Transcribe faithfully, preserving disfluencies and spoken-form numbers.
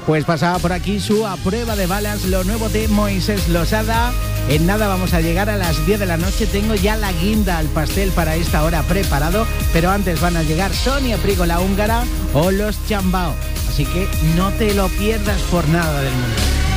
Pues pasaba por aquí su A Prueba de Balas, lo nuevo de Moisés Losada. En nada vamos a llegar a las diez de la noche. Tengo ya la guinda al pastel para esta hora preparado, pero antes van a llegar Sonia Prigo, la húngara, o los Chambao. Así que no te lo pierdas por nada del mundo.